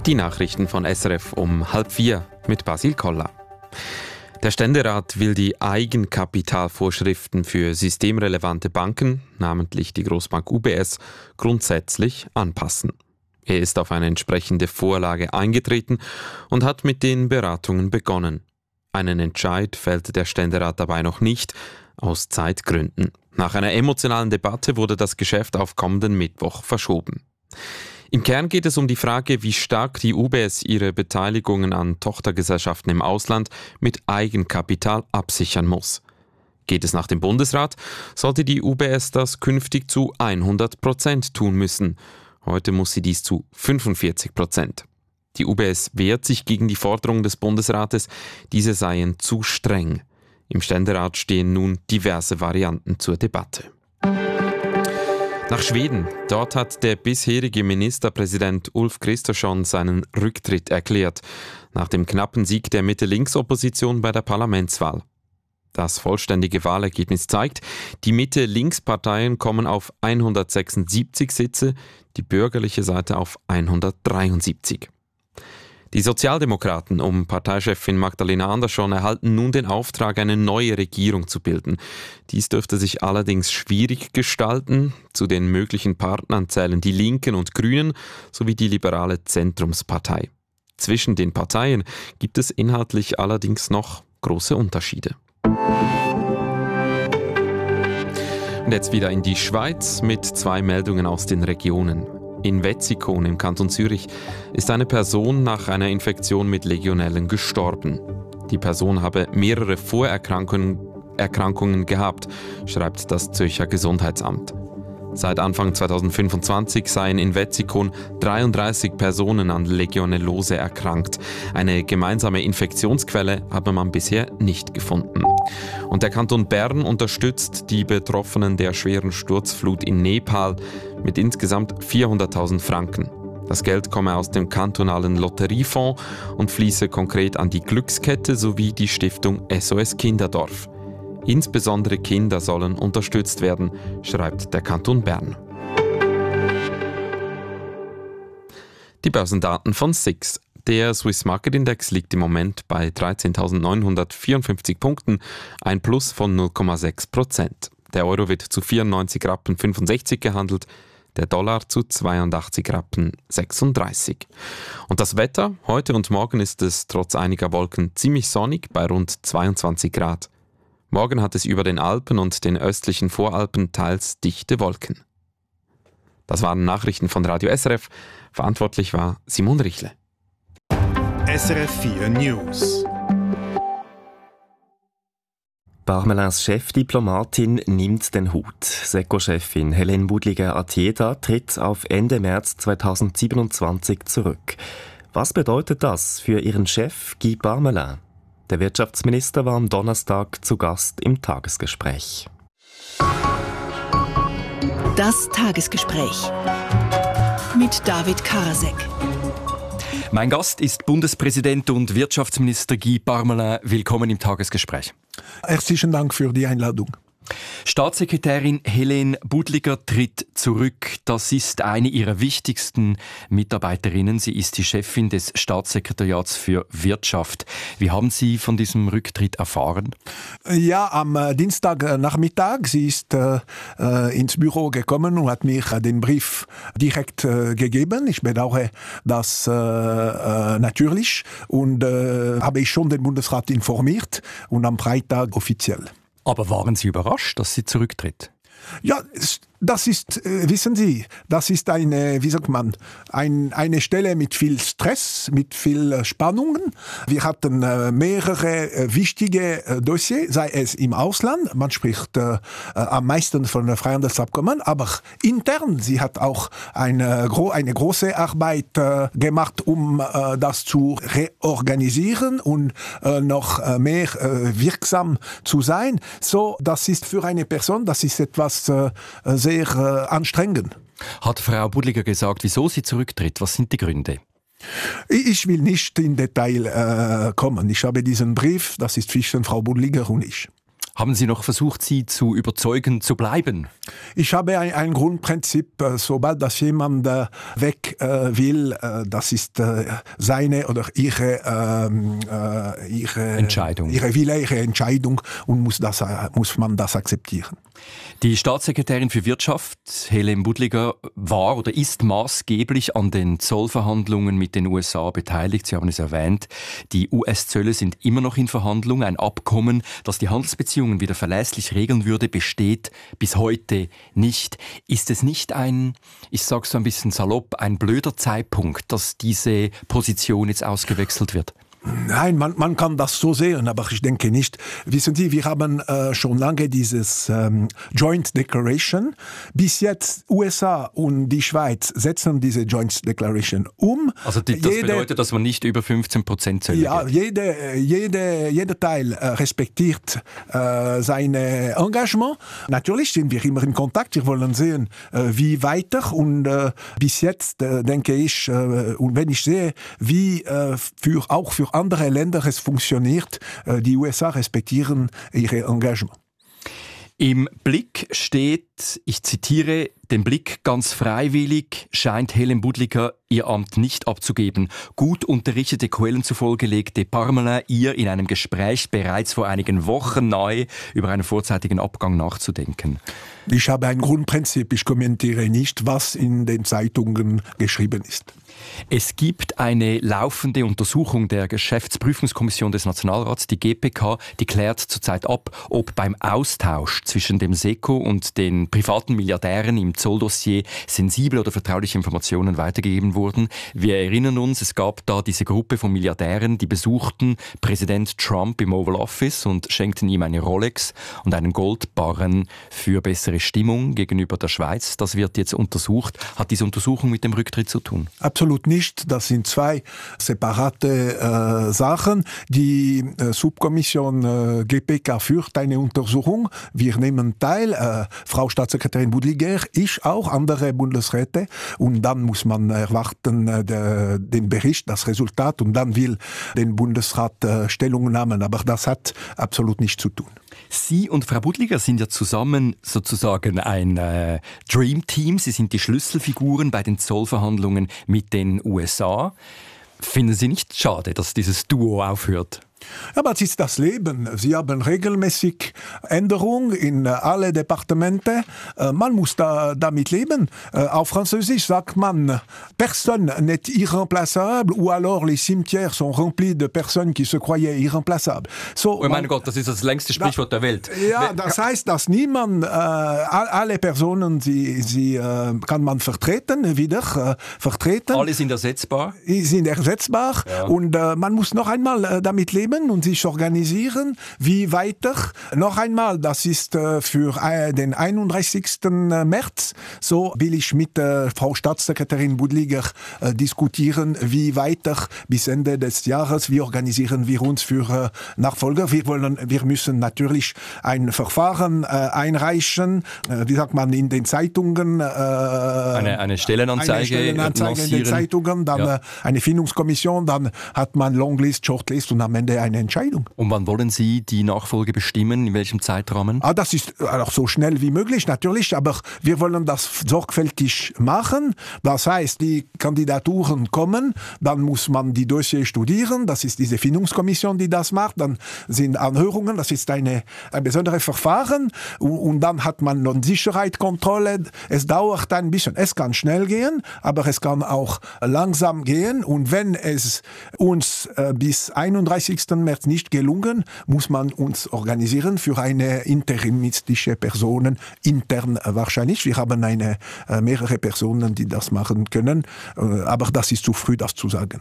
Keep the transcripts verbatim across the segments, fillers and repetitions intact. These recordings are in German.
Die Nachrichten von S R F um halb vier mit Basil Koller. Der Ständerat will die Eigenkapitalvorschriften für systemrelevante Banken, namentlich die Großbank U B S, grundsätzlich anpassen. Er ist auf eine entsprechende Vorlage eingetreten und hat mit den Beratungen begonnen. Einen Entscheid fällt der Ständerat dabei noch nicht, aus Zeitgründen. Nach einer emotionalen Debatte wurde das Geschäft auf kommenden Mittwoch verschoben. Im Kern geht es um die Frage, wie stark die U B S ihre Beteiligungen an Tochtergesellschaften im Ausland mit Eigenkapital absichern muss. Geht es nach dem Bundesrat, sollte die U B S das künftig zu hundert Prozent tun müssen. Heute muss sie dies zu fünfundvierzig Prozent. Die U B S wehrt sich gegen die Forderung des Bundesrates, diese seien zu streng. Im Ständerat stehen nun diverse Varianten zur Debatte. Nach Schweden. Dort hat der bisherige Ministerpräsident Ulf Kristersson seinen Rücktritt erklärt, nach dem knappen Sieg der Mitte-Links-Opposition bei der Parlamentswahl. Das vollständige Wahlergebnis zeigt, die Mitte-Links-Parteien kommen auf hundertsechsundsiebzig Sitze, die bürgerliche Seite auf hundertdreiundsiebzig. Die Sozialdemokraten um Parteichefin Magdalena Andersson erhalten nun den Auftrag, eine neue Regierung zu bilden. Dies dürfte sich allerdings schwierig gestalten. Zu den möglichen Partnern zählen die Linken und Grünen sowie die liberale Zentrumspartei. Zwischen den Parteien gibt es inhaltlich allerdings noch große Unterschiede. Und jetzt wieder in die Schweiz mit zwei Meldungen aus den Regionen. In Wetzikon im Kanton Zürich ist eine Person nach einer Infektion mit Legionellen gestorben. Die Person habe mehrere Vorerkrankungen Erkrankungen gehabt, schreibt das Zürcher Gesundheitsamt. Seit Anfang zweitausendfünfundzwanzig seien in Wetzikon dreiunddreißig Personen an Legionellose erkrankt. Eine gemeinsame Infektionsquelle habe man bisher nicht gefunden. Und der Kanton Bern unterstützt die Betroffenen der schweren Sturzflut in Nepal mit insgesamt vierhunderttausend Franken. Das Geld komme aus dem kantonalen Lotteriefonds und fließe konkret an die Glückskette sowie die Stiftung S O S Kinderdorf. Insbesondere Kinder sollen unterstützt werden, schreibt der Kanton Bern. Die Börsendaten von S I X. Der Swiss Market Index liegt im Moment bei dreizehntausendneunhundertvierundfünfzig Punkten, ein Plus von null Komma sechs Prozent. Der Euro wird zu vierundneunzig Rappen fünfundsechzig gehandelt, der Dollar zu zweiundachtzig Rappen sechsunddreißig. Und das Wetter? Heute und morgen ist es trotz einiger Wolken ziemlich sonnig bei rund zweiundzwanzig Grad. Morgen hat es über den Alpen und den östlichen Voralpen teils dichte Wolken. Das waren Nachrichten von Radio S R F. Verantwortlich war Simon Richle. S R F vier News. Parmelins Chefdiplomatin nimmt den Hut. SECO-Chefin Helene Budliger-Atieda tritt auf Ende März zweitausendsiebenundzwanzig zurück. Was bedeutet das für ihren Chef Guy Parmelin? Der Wirtschaftsminister war am Donnerstag zu Gast im Tagesgespräch. Das Tagesgespräch mit David Karasek. Mein Gast ist Bundespräsident und Wirtschaftsminister Guy Parmelin. Willkommen im Tagesgespräch. Herzlichen Dank für die Einladung. Staatssekretärin Helene Budliger tritt zurück. Das ist eine ihrer wichtigsten Mitarbeiterinnen. Sie ist die Chefin des Staatssekretariats für Wirtschaft. Wie haben Sie von diesem Rücktritt erfahren? Ja, am Dienstagnachmittag. Sie ist äh, ins Büro gekommen und hat mir den Brief direkt äh, gegeben. Ich bedauere das äh, äh, natürlich und äh, habe ich schon den Bundesrat informiert und am Freitag offiziell. Aber waren Sie überrascht, dass sie zurücktritt? Ja, das ist, wissen Sie, das ist eine, wie sagt man, ein, eine Stelle mit viel Stress, mit viel Spannungen. Wir hatten mehrere wichtige Dossiers, sei es im Ausland, man spricht äh, am meisten von Freihandelsabkommen, aber intern, sie hat auch eine, eine große Arbeit äh, gemacht, um äh, das zu reorganisieren und äh, noch mehr äh, wirksam zu sein. So, das ist für eine Person, das ist etwas äh, sehr äh, anstrengend. Hat Frau Budliger gesagt, wieso sie zurücktritt? Was sind die Gründe? Ich will nicht in Detail äh, kommen. Ich habe diesen Brief, das ist zwischen Frau Budliger und ich. Haben Sie noch versucht, sie zu überzeugen, zu bleiben? Ich habe ein, ein Grundprinzip, sobald das jemand äh, weg äh, will, äh, das ist äh, seine oder ihre, äh, ihre Entscheidung. Ihre Wille, ihre Entscheidung und muss, das, muss man das akzeptieren. Die Staatssekretärin für Wirtschaft, Helen Buddliger, war oder ist maßgeblich an den Zollverhandlungen mit den U S A beteiligt. Sie haben es erwähnt. Die U S-Zölle sind immer noch in Verhandlung. Ein Abkommen, das die Handelsbeziehungen wieder verlässlich regeln würde, besteht bis heute nicht. Ist es nicht ein, ich sage so ein bisschen salopp, ein blöder Zeitpunkt, dass diese Position jetzt ausgewechselt wird? Nein, man, man kann das so sehen, aber ich denke nicht. Wissen Sie, wir haben äh, schon lange dieses ähm, Joint Declaration. Bis jetzt U S A und die Schweiz setzen diese Joint Declaration um. Also die, das jede, bedeutet, dass man nicht über fünfzehn Prozent Zölle Ja, geht. jede, jede, jeder Teil äh, respektiert äh, sein Engagement. Natürlich sind wir immer in Kontakt. Wir wollen sehen, äh, wie weiter. Und äh, bis jetzt äh, denke ich, äh, und wenn ich sehe, wie äh, für, auch für andere Länder es funktioniert, äh, die U S A respektieren ihre Engagement. Im Blick steht, ich zitiere, den Blick ganz freiwillig scheint Helen Buddliger ihr Amt nicht abzugeben. Gut unterrichtete Quellen zufolge legte Parmelin ihr in einem Gespräch bereits vor einigen Wochen nahe, über einen vorzeitigen Abgang nachzudenken. Ich habe ein Grundprinzip, ich kommentiere nicht, was in den Zeitungen geschrieben ist. Es gibt eine laufende Untersuchung der Geschäftsprüfungskommission des Nationalrats, die G P K, die klärt zurzeit ab, ob beim Austausch zwischen dem SECO und den privaten Milliardären im Zolldossier sensible oder vertrauliche Informationen weitergegeben wurden. Wir erinnern uns, es gab da diese Gruppe von Milliardären, die besuchten Präsident Trump im Oval Office und schenkten ihm eine Rolex und einen Goldbarren für bessere Stimmung gegenüber der Schweiz. Das wird jetzt untersucht. Hat diese Untersuchung mit dem Rücktritt zu tun? Absolut nicht. Das sind zwei separate äh, Sachen. Die äh, Subkommission äh, G P K führt eine Untersuchung. Wir nehmen teil. Äh, Frau Staatssekretärin Buddliger, ich auch, andere Bundesräte. Und dann muss man erwarten äh, de, den Bericht, das Resultat. Und dann will den Bundesrat äh, Stellung nehmen. Aber das hat absolut nichts zu tun. Sie und Frau Buddliger sind ja zusammen sozusagen ein äh, Dream Team. Sie sind die Schlüsselfiguren bei den Zollverhandlungen mit den U S A. Finden Sie nicht schade, dass dieses Duo aufhört? Aber es ist das Leben. Sie haben regelmäßig Änderungen in alle Departemente. Man muss da, damit leben. Auf Französisch sagt man, personne n'est irremplaçable ou alors les cimetières sont remplis de personnes qui se croyaient irremplaçables. So, oh mein Gott, das ist das längste Sprichwort da, der Welt. Ja, das heißt, dass niemand, äh, alle Personen, sie, sie äh, kann man vertreten, wieder äh, vertreten. Alle sind ersetzbar. Sind ersetzbar ja. Und äh, man muss noch einmal äh, damit leben und sich organisieren, wie weiter. Noch einmal, das ist äh, für äh, den einunddreißigsten März. So will ich mit äh, Frau Staatssekretärin Buddliger äh, diskutieren, wie weiter bis Ende des Jahres, wie organisieren wir uns für äh, Nachfolger. Wir wollen, wir müssen natürlich ein Verfahren äh, einreichen, äh, wie sagt man, in den Zeitungen. Äh, eine, eine Stellenanzeige, eine Stellenanzeige in den Zeitungen, dann ja. äh, eine Findungskommission, dann hat man Longlist, Shortlist und am Ende eine Entscheidung. Und wann wollen Sie die Nachfolge bestimmen? In welchem Zeitrahmen? Ah, das ist auch so schnell wie möglich, natürlich, aber wir wollen das sorgfältig machen. Das heißt, die Kandidaturen kommen, dann muss man die Dossier studieren, das ist diese Findungskommission, die das macht, dann sind Anhörungen, das ist eine, ein besonderes Verfahren und, und dann hat man noch Sicherheitskontrolle. Es dauert ein bisschen, es kann schnell gehen, aber es kann auch langsam gehen und wenn es uns äh, bis einunddreißigsten März nicht gelungen, muss man uns organisieren für eine interimistische Person, intern wahrscheinlich. Wir haben eine, äh, mehrere Personen, die das machen können, äh, aber das ist zu früh, das zu sagen.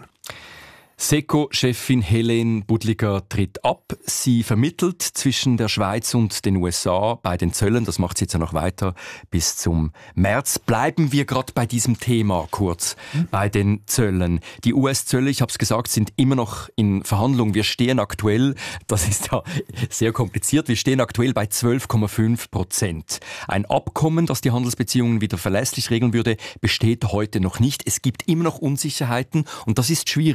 SECO-Chefin Helen Buddliger tritt ab. Sie vermittelt zwischen der Schweiz und den U S A bei den Zöllen. Das macht sie jetzt ja noch weiter bis zum März. Bleiben wir gerade bei diesem Thema kurz, hm? bei den Zöllen. Die U S-Zölle, ich habe es gesagt, sind immer noch in Verhandlung. Wir stehen aktuell, das ist ja sehr kompliziert, wir stehen aktuell bei zwölf Komma fünf Prozent. Ein Abkommen, das die Handelsbeziehungen wieder verlässlich regeln würde, besteht heute noch nicht. Es gibt immer noch Unsicherheiten und das ist schwierig für die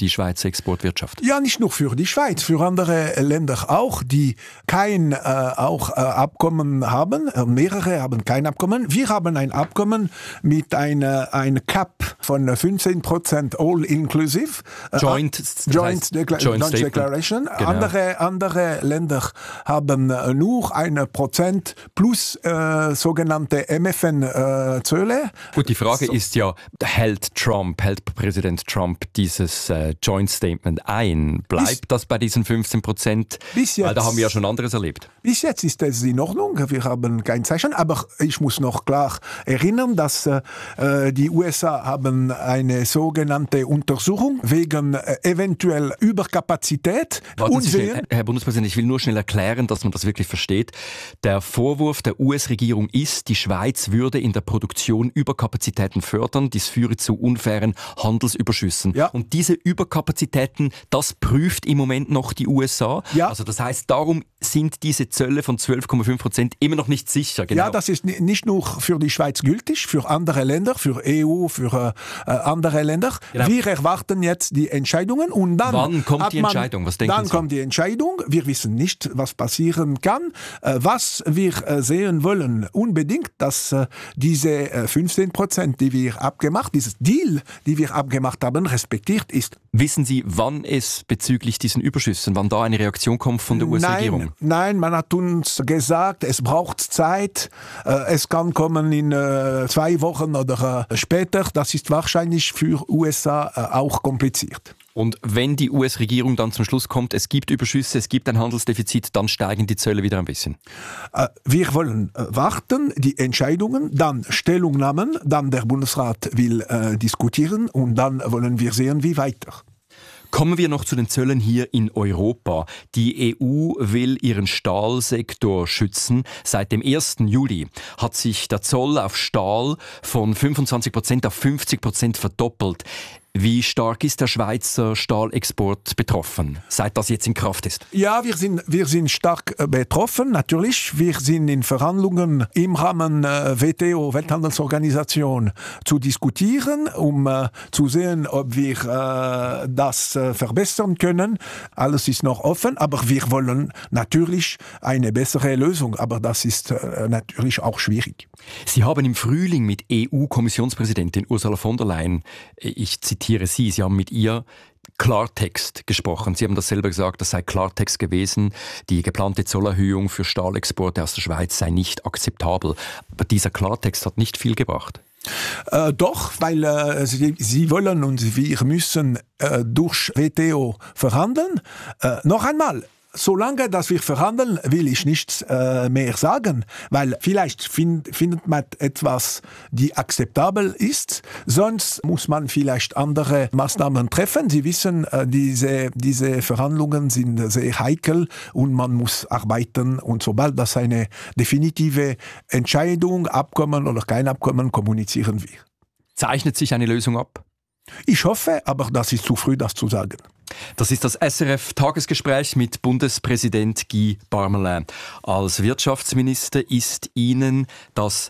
die Schweizer Exportwirtschaft? Ja, nicht nur für die Schweiz, für andere Länder auch, die kein äh, auch, äh, Abkommen haben. Mehrere haben kein Abkommen. Wir haben ein Abkommen mit einer ein Cap von fünfzehn Prozent all-inclusive. Joint, äh, Joint, Decla- Joint, Joint Declaration. Genau. Andere, andere Länder haben nur ein Prozent plus äh, sogenannte M F N-Zölle. Gut, die Frage so. ist ja, hält Trump, hält Präsident Trump dieses äh, Joint Statement ein? Bleibt bis, das bei diesen fünfzehn Prozent? Bis jetzt, Weil da haben wir ja schon anderes erlebt. Bis jetzt ist es in Ordnung, wir haben kein Zeichen, aber ich muss noch klar erinnern, dass äh, die U S A haben eine sogenannte Untersuchung wegen äh, eventuell Überkapazität. Warten Sie schnell, Herr Bundespräsident, ich will nur schnell erklären, dass man das wirklich versteht. Der Vorwurf der U S-Regierung ist, die Schweiz würde in der Produktion Überkapazitäten fördern, dies führe zu unfairen Handelsüberschüssen. Ja. Und diese Überkapazitäten, das prüft im Moment noch die U S A. Ja. Also das heißt, darum sind diese Zölle von zwölf Komma fünf Prozent immer noch nicht sicher. Genau. Ja, das ist nicht nur für die Schweiz gültig, für andere Länder, für E U, für äh, andere Länder. Genau. Wir erwarten jetzt die Entscheidungen und dann... Wann kommt hat die man, Entscheidung? Was denken dann Sie? kommt die Entscheidung. Wir wissen nicht, was passieren kann. Äh, was wir äh, sehen wollen, unbedingt, dass äh, diese äh, fünfzehn Prozent, die wir abgemacht, dieses Deal, die wir abgemacht haben, respektiert ist. Wissen Sie, wann es bezüglich diesen Überschüssen, wann da eine Reaktion kommt von der U S-Regierung? Nein, nein, man hat uns gesagt, es braucht Zeit, äh, es kann kommen in äh, zwei Wochen oder äh, später. Das ist wahrscheinlich für U S A äh, auch kompliziert. Und wenn die U S-Regierung dann zum Schluss kommt, es gibt Überschüsse, es gibt ein Handelsdefizit, dann steigen die Zölle wieder ein bisschen? Äh, wir wollen äh, warten, die Entscheidungen, dann Stellungnahmen, dann der Bundesrat will äh, diskutieren und dann wollen wir sehen, wie weiter. Kommen wir noch zu den Zöllen hier in Europa. Die E U will ihren Stahlsektor schützen. Seit dem ersten Juli hat sich der Zoll auf Stahl von fünfundzwanzig Prozent auf fünfzig Prozent verdoppelt. Wie stark ist der Schweizer Stahlexport betroffen, seit das jetzt in Kraft ist? Ja, wir sind, wir sind stark äh, betroffen, natürlich. Wir sind in Verhandlungen im Rahmen äh, W T O, Welthandelsorganisation, zu diskutieren, um äh, zu sehen, ob wir äh, das äh, verbessern können. Alles ist noch offen, aber wir wollen natürlich eine bessere Lösung. Aber das ist äh, natürlich auch schwierig. Sie haben im Frühling mit E U-Kommissionspräsidentin Ursula von der Leyen, ich zitiere Sie, Sie haben mit ihr Klartext gesprochen. Sie haben das selber gesagt, das sei Klartext gewesen. Die geplante Zollerhöhung für Stahlexporte aus der Schweiz sei nicht akzeptabel. Aber dieser Klartext hat nicht viel gebracht. Äh, doch, weil äh, sie, sie wollen und wir müssen äh, durch W T O verhandeln. Äh, noch einmal. Solange dass wir verhandeln, will ich nichts äh, mehr sagen, weil vielleicht find, findet man etwas, die akzeptabel ist, sonst muss man vielleicht andere Maßnahmen treffen. Sie wissen, äh, diese, diese Verhandlungen sind sehr heikel und man muss arbeiten und sobald das eine definitive Entscheidung, Abkommen oder kein Abkommen, kommunizieren wir. Zeichnet sich eine Lösung ab? Ich hoffe, aber das ist zu früh, das zu sagen. Das ist das S R F-Tagesgespräch mit Bundespräsident Guy Parmelin. Als Wirtschaftsminister ist Ihnen das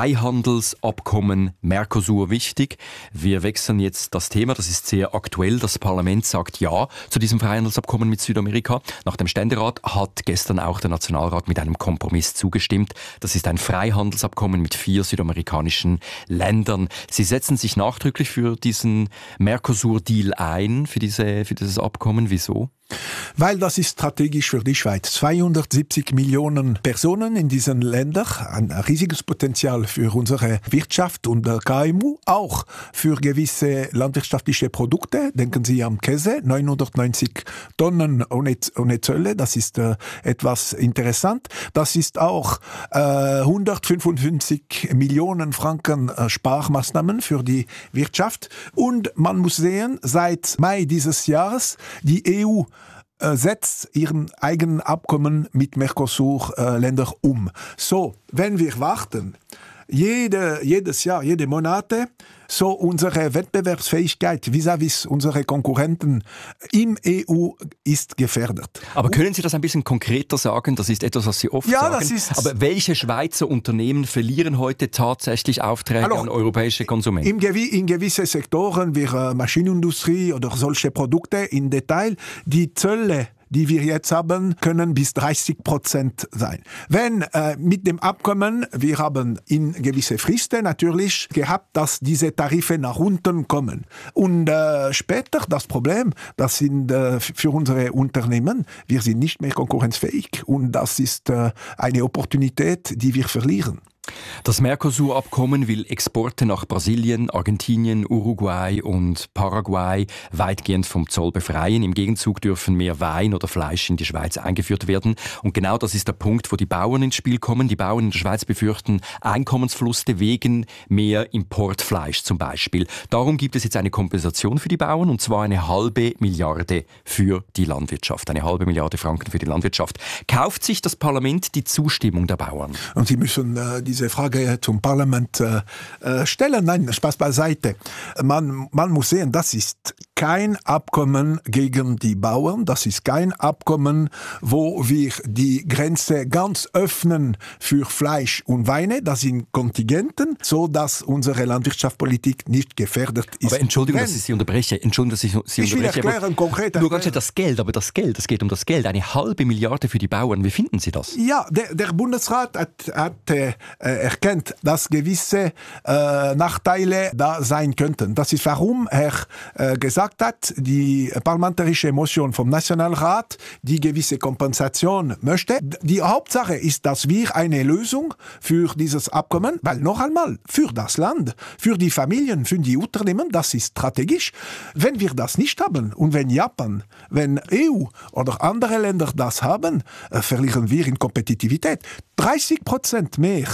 Freihandelsabkommen Mercosur wichtig. Wir wechseln jetzt das Thema, das ist sehr aktuell. Das Parlament sagt Ja zu diesem Freihandelsabkommen mit Südamerika. Nach dem Ständerat hat gestern auch der Nationalrat mit einem Kompromiss zugestimmt. Das ist ein Freihandelsabkommen mit vier südamerikanischen Ländern. Sie setzen sich nachdrücklich für diesen Mercosur-Deal ein, für diese für dieses Abkommen. Wieso? Weil das ist strategisch für die Schweiz. zweihundertsiebzig Millionen Personen in diesen Ländern, ein riesiges Potenzial für unsere Wirtschaft und K M U, auch für gewisse landwirtschaftliche Produkte. Denken Sie am Käse, neunhundertneunzig Tonnen ohne, ohne Zölle, das ist äh, etwas interessant. Das ist auch äh, hundertfünfundfünfzig Millionen Franken äh, Sparmaßnahmen für die Wirtschaft. Und man muss sehen, seit Mai dieses Jahres, die E U setzt ihren eigenen Abkommen mit Mercosur-Ländern um. So, wenn wir warten, jede, jedes Jahr, jede Monate, so unsere Wettbewerbsfähigkeit vis-à-vis unsere Konkurrenten im E U ist gefährdet. Aber können Sie das ein bisschen konkreter sagen? Das ist etwas, was Sie oft ja, sagen. Das ist Aber welche Schweizer Unternehmen verlieren heute tatsächlich Aufträge Alors, an europäische Konsumenten? In, gewi- in gewisse Sektoren wie äh, Maschinenindustrie oder solche Produkte in Detail, die Zölle, die wir jetzt haben, können bis dreißig Prozent sein. Wenn äh, mit dem Abkommen, wir haben in gewisse Fristen natürlich gehabt, dass diese Tarife nach unten kommen. Und äh, später das Problem, das sind äh, für unsere Unternehmen, wir sind nicht mehr konkurrenzfähig. Und das ist äh, eine Opportunität, die wir verlieren. Das Mercosur-Abkommen will Exporte nach Brasilien, Argentinien, Uruguay und Paraguay weitgehend vom Zoll befreien. Im Gegenzug dürfen mehr Wein oder Fleisch in die Schweiz eingeführt werden. Und genau das ist der Punkt, wo die Bauern ins Spiel kommen. Die Bauern in der Schweiz befürchten Einkommensverluste wegen mehr Importfleisch zum Beispiel. Darum gibt es jetzt eine Kompensation für die Bauern, und zwar eine halbe Milliarde für die Landwirtschaft. Eine halbe Milliarde Franken für die Landwirtschaft. Kauft sich das Parlament die Zustimmung der Bauern? Und Sie müssen äh, die diese Frage zum Parlament äh, stellen. Nein, Spaß beiseite. Man, man muss sehen, das ist kein Abkommen gegen die Bauern. Das ist kein Abkommen, wo wir die Grenze ganz öffnen für Fleisch und Weine. Das sind Kontingenten, so dass unsere Landwirtschaftspolitik nicht gefährdet ist. Aber Entschuldigung, dass ich Sie unterbreche. Entschuldigung, dass ich Sie ich unterbreche. will erklären, konkret nur ganz schnell das Geld, aber das Geld, es geht um das Geld. Eine halbe Milliarde für die Bauern. Wie finden Sie das? Ja, der, der Bundesrat hat, hat äh, erkennt, dass gewisse äh, Nachteile da sein könnten. Das ist, warum er äh, gesagt hat, die parlamentarische Motion vom Nationalrat, die gewisse Kompensation möchte. Die Hauptsache ist, dass wir eine Lösung für dieses Abkommen, weil noch einmal, für das Land, für die Familien, für die Unternehmen, das ist strategisch. Wenn wir das nicht haben und wenn Japan, wenn E U oder andere Länder das haben, äh, verlieren wir in Kompetitivität. dreißig Prozent mehr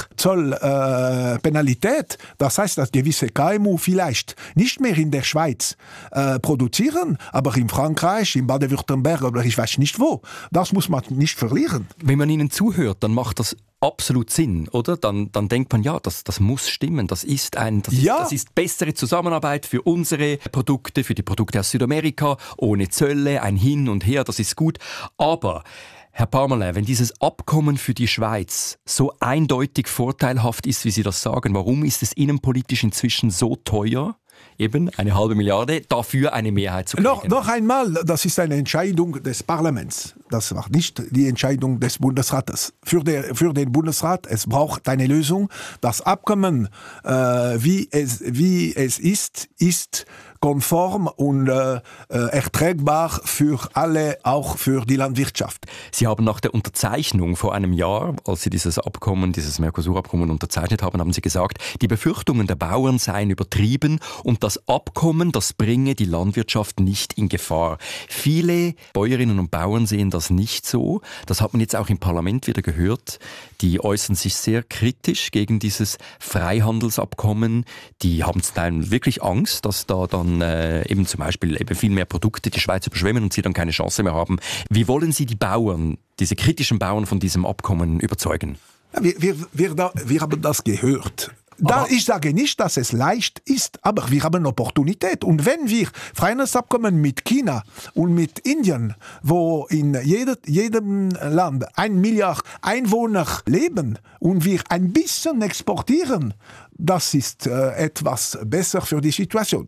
Zollpenalität, äh, das heißt, dass gewisse K M U vielleicht nicht mehr in der Schweiz äh, produzieren, aber in Frankreich, in Baden-Württemberg oder ich weiß nicht wo. Das muss man nicht verlieren. Wenn man Ihnen zuhört, dann macht das absolut Sinn, oder? Dann, dann denkt man, ja, das, das muss stimmen. Das ist ein, das, ja. ist, das ist bessere Zusammenarbeit für unsere Produkte, für die Produkte aus Südamerika, ohne Zölle, ein Hin und Her, das ist gut. Aber Herr Parmelin, wenn dieses Abkommen für die Schweiz so eindeutig vorteilhaft ist, wie Sie das sagen, warum ist es innenpolitisch inzwischen so teuer, eben eine halbe Milliarde, dafür eine Mehrheit zu kriegen? Noch, noch einmal, das ist eine Entscheidung des Parlaments. Das war nicht die Entscheidung des Bundesrates. Für, der, für den Bundesrat, es braucht eine Lösung. Das Abkommen, äh, wie, es, wie es ist, ist konform und äh, erträgbar für alle, auch für die Landwirtschaft. Sie haben nach der Unterzeichnung vor einem Jahr, als Sie dieses Abkommen, dieses Mercosur-Abkommen unterzeichnet haben, haben Sie gesagt, die Befürchtungen der Bauern seien übertrieben und das Abkommen, das bringe die Landwirtschaft nicht in Gefahr. Viele Bäuerinnen und Bauern sehen das nicht so. Das hat man jetzt auch im Parlament wieder gehört. Die äußern sich sehr kritisch gegen dieses Freihandelsabkommen. Die haben dann wirklich Angst, dass da dann äh, eben zum Beispiel eben viel mehr Produkte die Schweiz überschwemmen und sie dann keine Chance mehr haben. Wie wollen Sie die Bauern, diese kritischen Bauern von diesem Abkommen überzeugen? Wir, wir, wir, da, wir haben das gehört. Da, ich sage nicht, dass es leicht ist, aber wir haben Opportunität. Und wenn wir Freihandelsabkommen mit China und mit Indien, wo in jede, jedem Land ein Milliard Einwohner leben und wir ein bisschen exportieren, das ist äh, etwas besser für die Situation.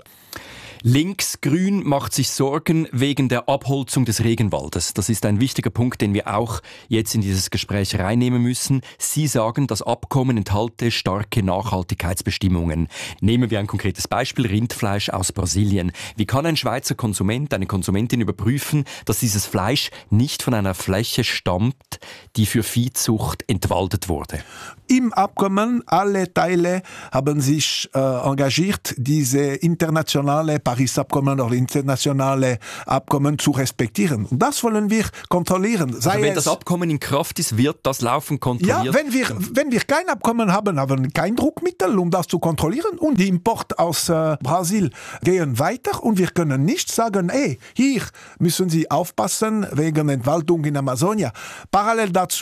Linksgrün macht sich Sorgen wegen der Abholzung des Regenwaldes. Das ist ein wichtiger Punkt, den wir auch jetzt in dieses Gespräch reinnehmen müssen. Sie sagen, das Abkommen enthalte starke Nachhaltigkeitsbestimmungen. Nehmen wir ein konkretes Beispiel, Rindfleisch aus Brasilien. Wie kann ein Schweizer Konsument, eine Konsumentin überprüfen, dass dieses Fleisch nicht von einer Fläche stammt, die für Viehzucht entwaldet wurde? Im Abkommen, alle Teile haben sich äh, engagiert, diese internationale Paris-Abkommen oder internationale Abkommen zu respektieren. Und das wollen wir kontrollieren. Sei also wenn es, das Abkommen in Kraft ist, wird das laufend kontrolliert? Ja, wenn wir, wenn wir kein Abkommen haben, haben wir kein Druckmittel, um das zu kontrollieren. Und die Import aus äh, Brasil gehen weiter. Und wir können nicht sagen, hey, hier müssen Sie aufpassen wegen Entwaldung in Amazonia. Parallel dazu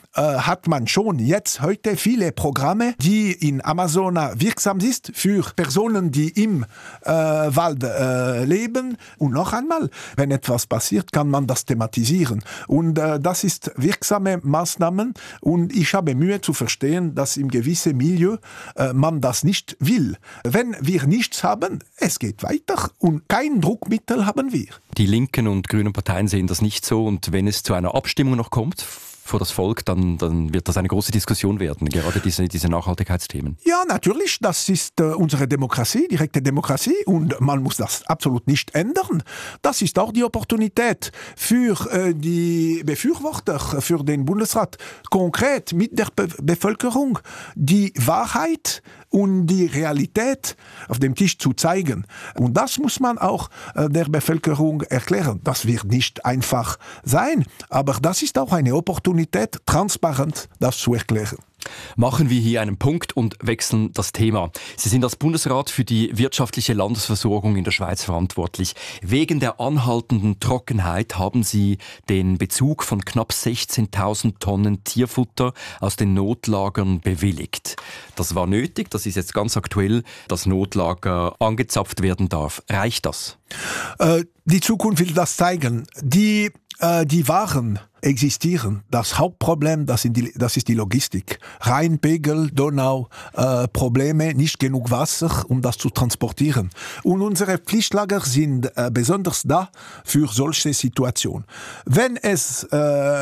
äh, hat man schon jetzt heute viele Programme, die in Amazonas wirksam sind für Personen, die im äh, Wald äh, leben. Und noch einmal, wenn etwas passiert, kann man das thematisieren. Und äh, das ist wirksame Maßnahmen. Und ich habe Mühe zu verstehen, dass im gewissen Milieu äh, man das nicht will. Wenn wir nichts haben, es geht weiter und kein Druckmittel haben wir. Die linken und grünen Parteien sehen das nicht so und wenn es zu einer Abstimmung noch kommt vor das Volk, dann, dann wird das eine große Diskussion werden, gerade diese, diese Nachhaltigkeitsthemen. Ja, natürlich, das ist äh, unsere Demokratie, direkte Demokratie und man muss das absolut nicht ändern. Das ist auch die Opportunität für äh, die Befürworter, für den Bundesrat, konkret mit der Be- Bevölkerung die Wahrheit und die Realität auf dem Tisch zu zeigen. Und das muss man auch äh, der Bevölkerung erklären. Das wird nicht einfach sein, aber das ist auch eine Opportunität, transparent das zu erklären. Machen wir hier einen Punkt und wechseln das Thema. Sie sind als Bundesrat für die wirtschaftliche Landesversorgung in der Schweiz verantwortlich. Wegen der anhaltenden Trockenheit haben Sie den Bezug von knapp sechzehntausend Tonnen Tierfutter aus den Notlagern bewilligt. Das war nötig, das ist jetzt ganz aktuell, dass Notlager angezapft werden darf. Reicht das? Äh, die Zukunft will das zeigen. Die, äh, die Waren existieren. Das Hauptproblem, das, sind die, das ist die Logistik. Rheinpegel, Donau, äh, Probleme, nicht genug Wasser, um das zu transportieren. Und unsere Pflichtlager sind äh, besonders da für solche Situationen. Wenn es äh,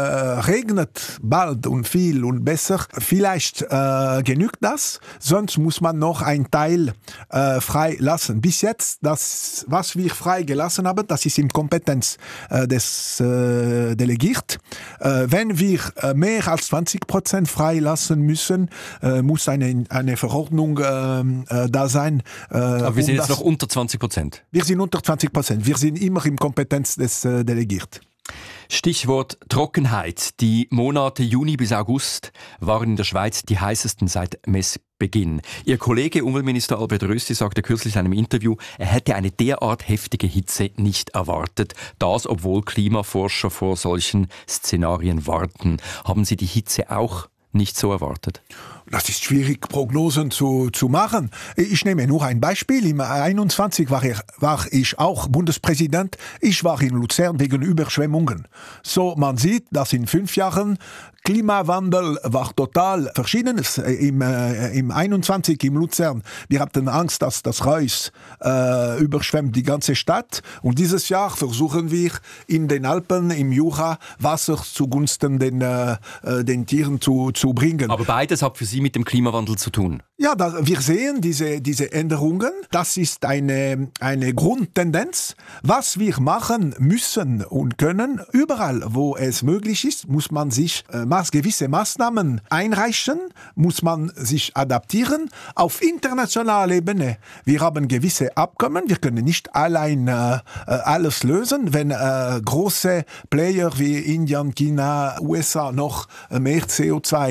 regnet bald und viel und besser, vielleicht äh, genügt das, sonst muss man noch einen Teil äh, frei lassen. Bis jetzt, das, was wir frei gelassen haben, das ist in Kompetenz äh, des äh, Delegiert. Äh, wenn wir äh, mehr als zwanzig Prozent freilassen müssen, äh, muss eine, eine Verordnung äh, äh, da sein. Äh, Aber wir sind um jetzt das, noch unter zwanzig Prozent. Wir sind unter zwanzig Prozent. Wir sind immer in Kompetenz des äh, Delegiert. Stichwort Trockenheit. Die Monate Juni bis August waren in der Schweiz die heißesten seit Messbeginn. Ihr Kollege Umweltminister Albert Rösti sagte kürzlich in einem Interview, er hätte eine derart heftige Hitze nicht erwartet. Das, obwohl Klimaforscher vor solchen Szenarien warten. Haben Sie die Hitze auch nicht so erwartet? Das ist schwierig, Prognosen zu, zu machen. Ich nehme nur ein Beispiel. Im einundzwanzig war ich, war ich auch Bundespräsident. Ich war in Luzern wegen Überschwemmungen. So, man sieht, dass in fünf Jahren Klimawandel war total verschieden. Im, äh, im einundzwanzig im Luzern, wir hatten Angst, dass das Reuss äh, überschwemmt die ganze Stadt. Und dieses Jahr versuchen wir in den Alpen, im Jura, Wasser zugunsten den, äh, den Tieren zu, zu bringen. Aber beides hat für Sie mit dem Klimawandel zu tun? Ja, da, wir sehen diese, diese Änderungen. Das ist eine, eine Grundtendenz. Was wir machen müssen und können, überall, wo es möglich ist, muss man sich äh, maß, gewisse Maßnahmen einreichen, muss man sich adaptieren. Auf internationaler Ebene, wir haben gewisse Abkommen, wir können nicht allein äh, alles lösen. Wenn äh, große Player wie Indien, China, U S A noch mehr C O zwei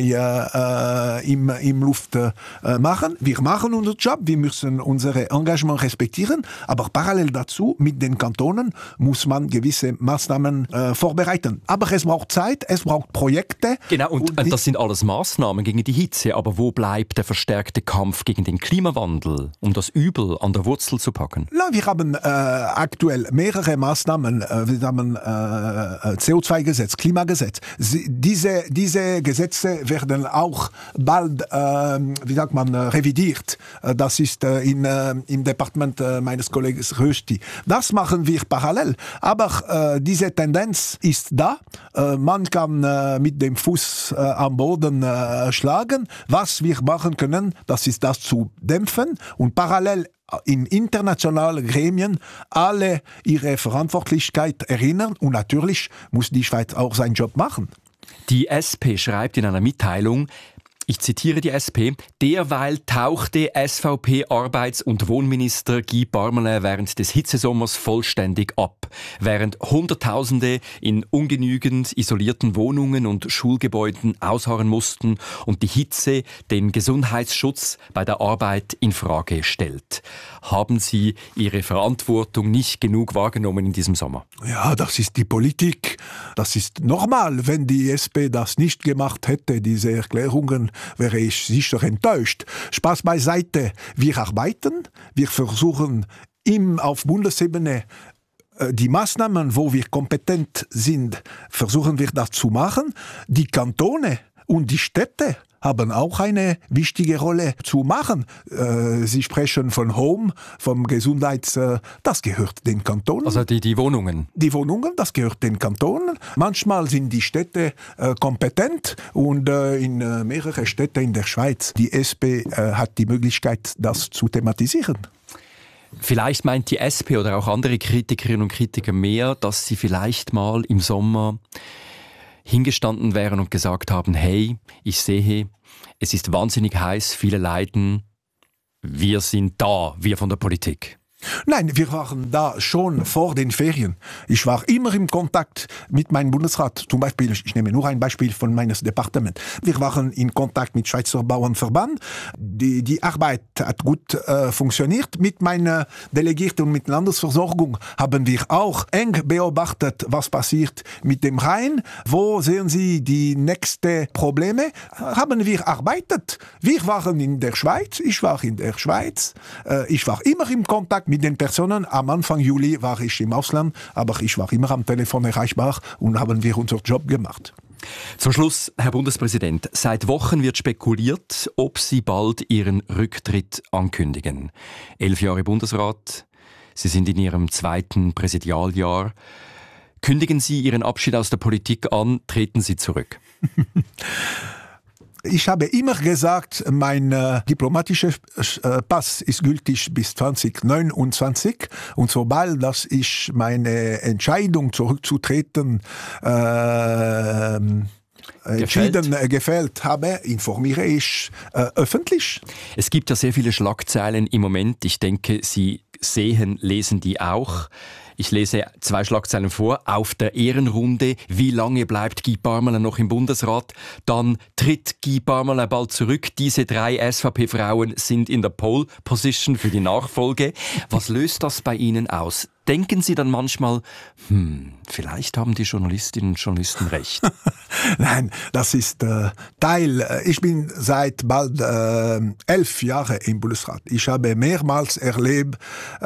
äh, äh, im, im Luft äh, machen. Wir machen unseren Job, wir müssen unser Engagement respektieren, aber parallel dazu mit den Kantonen muss man gewisse Maßnahmen äh, vorbereiten. Aber es braucht Zeit, es braucht Projekte. Genau, und, und das sind alles Maßnahmen gegen die Hitze, aber wo bleibt der verstärkte Kampf gegen den Klimawandel, um das Übel an der Wurzel zu packen? Na, wir haben äh, aktuell mehrere Maßnahmen. Äh, wir haben äh, C O zwei Gesetz, Klimagesetz. Sie, diese, diese Gesetze werden auch bald, äh, wie sagt man, äh, revidiert. Äh, das ist äh, in, äh, im Departement äh, meines Kollegen Rösti. Das machen wir parallel. Aber äh, diese Tendenz ist da. Äh, man kann äh, mit dem Fuß äh, am Boden äh, schlagen. Was wir machen können, das ist das zu dämpfen und parallel in internationalen Gremien alle ihre Verantwortlichkeit erinnern. Und natürlich muss die Schweiz auch seinen Job machen. Die S P schreibt in einer Mitteilung, Ich zitiere die S P. Derweil tauchte S V P-Arbeits- und Wohnminister Guy Parmelin während des Hitzesommers vollständig ab. Während Hunderttausende in ungenügend isolierten Wohnungen und Schulgebäuden ausharren mussten und die Hitze den Gesundheitsschutz bei der Arbeit in Frage stellt. Haben Sie Ihre Verantwortung nicht genug wahrgenommen in diesem Sommer? Ja, das ist die Politik. Das ist normal. Wenn die S P das nicht gemacht hätte, diese Erklärungen, wäre ich sicher enttäuscht. Spaß beiseite. Wir arbeiten, wir versuchen im, auf Bundesebene die Maßnahmen, wo wir kompetent sind, versuchen wir das zu machen. Die Kantone und die Städte haben auch eine wichtige Rolle zu machen. Sie sprechen von Home, vom Gesundheits... Das gehört den Kantonen. Also die, die Wohnungen? Die Wohnungen, das gehört den Kantonen. Manchmal sind die Städte äh, kompetent und äh, in äh, mehreren Städten in der Schweiz, die S P äh, hat die Möglichkeit, das zu thematisieren. Vielleicht meint die S P oder auch andere Kritikerinnen und Kritiker mehr, dass sie vielleicht mal im Sommer hingestanden wären und gesagt haben, hey, ich sehe, es ist wahnsinnig heiß, viele leiden, wir sind da, wir von der Politik. Nein, wir waren da schon vor den Ferien. Ich war immer im Kontakt mit meinem Bundesrat. Zum Beispiel, ich nehme nur ein Beispiel von meines Departements. Wir waren in Kontakt mit Schweizer Bauernverband. Die, die Arbeit hat gut äh, funktioniert. Mit meiner Delegierten und mit Landesversorgung haben wir auch eng beobachtet, was passiert mit dem Rhein. Wo sehen Sie die nächsten Probleme? Haben wir arbeitet. Wir waren in der Schweiz. Ich war in der Schweiz. Äh, ich war immer im Kontakt mit den Personen. Am Anfang Juli war ich im Ausland, aber ich war immer am Telefon erreichbar und haben wir unseren Job gemacht. Zum Schluss, Herr Bundespräsident, seit Wochen wird spekuliert, ob Sie bald Ihren Rücktritt ankündigen. Elf Jahre Bundesrat, Sie sind in Ihrem zweiten Präsidialjahr. Kündigen Sie Ihren Abschied aus der Politik an, treten Sie zurück. Ich habe immer gesagt, mein äh, diplomatischer äh, Pass ist gültig bis zwanzig neunundzwanzig und sobald dass ich meine Entscheidung zurückzutreten äh, entschieden äh, gefällt habe, informiere ich äh, öffentlich. Es gibt ja sehr viele Schlagzeilen im Moment. Ich denke, Sie sehen, lesen die auch. Ich lese zwei Schlagzeilen vor. Auf der Ehrenrunde, wie lange bleibt Guy Parmelin noch im Bundesrat? Dann tritt Guy Parmelin bald zurück. Diese drei S V P-Frauen sind in der Pole Position für die Nachfolge. Was löst das bei Ihnen aus? Denken Sie dann manchmal, hm, vielleicht haben die Journalistinnen und Journalisten recht? Nein, das ist äh, Teil. Ich bin seit bald äh, elf Jahren im Bundesrat. Ich habe mehrmals erlebt,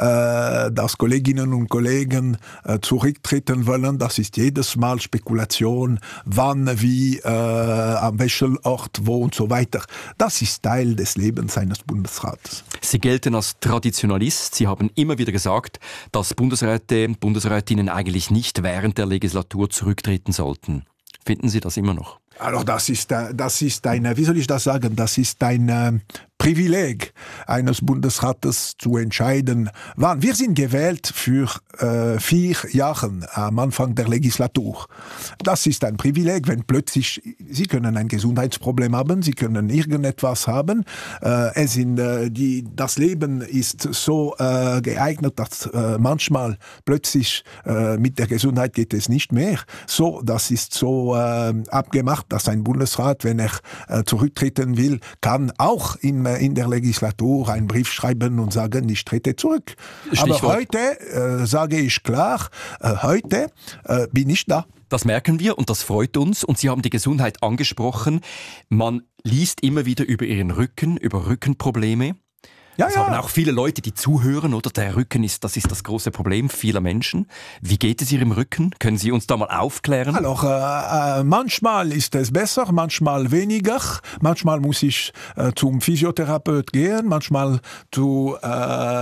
äh, dass Kolleginnen und Kollegen äh, zurücktreten wollen. Das ist jedes Mal Spekulation, wann, wie, äh, am welchen Ort, wo und so weiter. Das ist Teil des Lebens eines Bundesrates. Sie gelten als Traditionalist. Sie haben immer wieder gesagt, dass Bundesräte, Bundesrätinnen eigentlich nicht während der Legislatur zurücktreten sollten. Finden Sie das immer noch? Also das ist, das ist ein, wie soll ich das sagen, das ist ein Privileg eines Bundesrates zu entscheiden, wann. Wir sind gewählt für äh, vier Jahre am Anfang der Legislatur. Das ist ein Privileg, wenn plötzlich, Sie können ein Gesundheitsproblem haben, Sie können irgendetwas haben. Äh, es sind, äh, die, das Leben ist so äh, geeignet, dass äh, manchmal plötzlich äh, mit der Gesundheit geht es nicht mehr. So, das ist so äh, abgemacht, dass ein Bundesrat, wenn er äh, zurücktreten will, kann auch im in der Legislatur einen Brief schreiben und sagen, ich trete zurück. Stichwort. Aber heute äh, sage ich klar, äh, heute äh, bin ich da. Das merken wir und das freut uns. Und Sie haben die Gesundheit angesprochen. Man liest immer wieder über Ihren Rücken, über Rückenprobleme. Ja, es ja. haben auch viele Leute, die zuhören, oder? Der Rücken ist, das ist das große Problem vieler Menschen. Wie geht es Ihrem Rücken? Können Sie uns da mal aufklären? Also, äh, äh, manchmal ist es besser, manchmal weniger. Manchmal muss ich äh, zum Physiotherapeut gehen, manchmal zu, äh,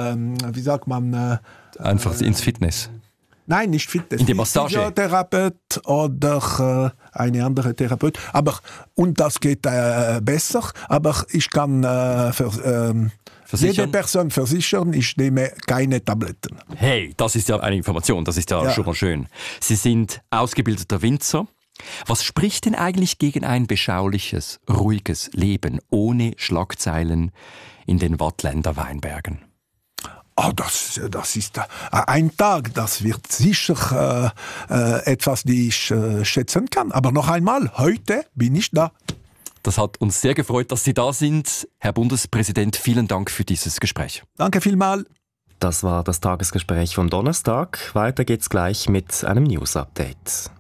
wie sagt man? Äh, Einfach ins Fitness. Nein, nicht Fitness. In die Massage. Physiotherapeut oder äh, eine andere Therapeut. Aber, und das geht äh, besser, aber ich kann äh, für, äh, jede Person versichern, ich nehme keine Tabletten. Hey, das ist ja eine Information, das ist ja, ja. schon mal schön. Sie sind ausgebildeter Winzer. Was spricht denn eigentlich gegen ein beschauliches, ruhiges Leben ohne Schlagzeilen in den Waadtländer Weinbergen? Oh, das, das ist äh, ein Tag, das wird sicher äh, äh, etwas, die ich äh, schätzen kann. Aber noch einmal, heute bin ich da. Das hat uns sehr gefreut, dass Sie da sind. Herr Bundespräsident, vielen Dank für dieses Gespräch. Danke vielmals. Das war das Tagesgespräch vom Donnerstag. Weiter geht's gleich mit einem News-Update.